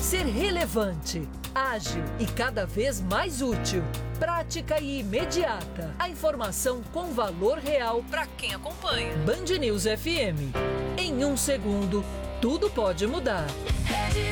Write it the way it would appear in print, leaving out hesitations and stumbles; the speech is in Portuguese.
Ser relevante, ágil e cada vez mais útil. Prática e imediata. A informação com valor real para quem acompanha. Band News FM. Em um segundo, tudo pode mudar.